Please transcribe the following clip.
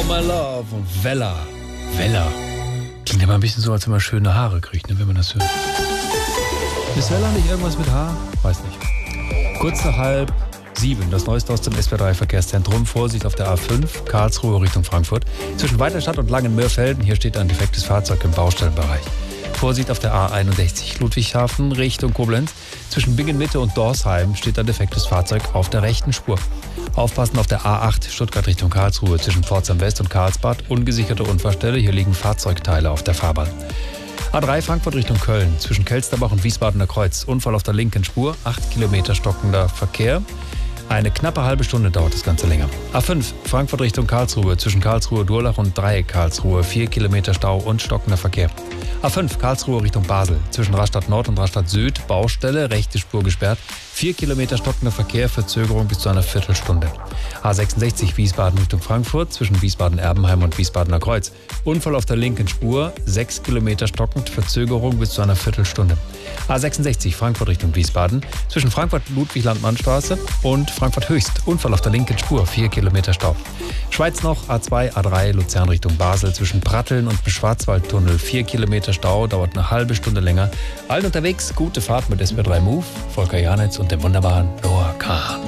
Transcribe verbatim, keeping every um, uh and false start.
My Love und Vella. Vella. Klingt immer ein bisschen so, als wenn man schöne Haare kriegt, ne, wenn man das hört. Ist Vella nicht irgendwas mit Haar? Weiß nicht. Kurz nach halb sieben, das Neueste aus dem S W R drei Verkehrszentrum. Vorsicht auf der A fünf, Karlsruhe Richtung Frankfurt. Zwischen Weiterstadt und Langenmörfelden, hier steht ein defektes Fahrzeug im Baustellenbereich. Vorsicht auf der A einundsechzig, Ludwigshafen Richtung Koblenz. Zwischen Bingen-Mitte und Dorsheim steht ein defektes Fahrzeug auf der rechten Spur. Aufpassen auf der A acht, Stuttgart Richtung Karlsruhe. Zwischen Pforzheim West und Karlsbad, ungesicherte Unfallstelle. Hier liegen Fahrzeugteile auf der Fahrbahn. A drei Frankfurt Richtung Köln. Zwischen Kelsterbach und Wiesbadener Kreuz. Unfall auf der linken Spur, acht Kilometer stockender Verkehr. Eine knappe halbe Stunde dauert das Ganze länger. A fünf, Frankfurt Richtung Karlsruhe. Zwischen Karlsruhe, Durlach und Dreieck Karlsruhe. vier Kilometer Stau und stockender Verkehr. A fünf, Karlsruhe Richtung Basel. Zwischen Rastatt Nord und Rastatt Süd, Baustelle, rechte Spur gesperrt. vier Kilometer stockender Verkehr, Verzögerung bis zu einer Viertelstunde. A sechsundsechzig, Wiesbaden Richtung Frankfurt. Zwischen Wiesbaden-Erbenheim und Wiesbadener Kreuz. Unfall auf der linken Spur, sechs Kilometer stockend, Verzögerung bis zu einer Viertelstunde. A sechsundsechzig, Frankfurt Richtung Wiesbaden. Zwischen Frankfurt-Ludwig-Landmannstraße und Frankfurt-Höchst. Unfall auf der linken Spur, vier Kilometer Stau. Schweiz noch, A zwei, A drei, Luzern Richtung Basel. Zwischen Pratteln und dem Schwarzwaldtunnel, vier Kilometer Stau, dauert eine halbe Stunde länger. Allen unterwegs, gute Fahrt mit S W R drei Move, Volker Janitz und dem wunderbaren Noah Kahn.